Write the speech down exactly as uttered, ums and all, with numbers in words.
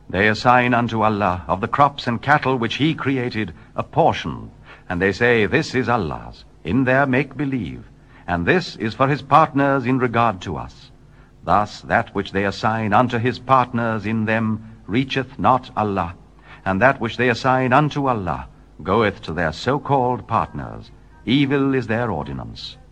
They assign unto Allah of the crops and cattle which he created a portion, and they say, This is Allah's, in their make-believe, and this is for his partners in regard to us. Thus that which they assign unto his partners in them reacheth not Allah, and that which they assign unto Allah goeth to their so-called partners. Evil is their ordinance.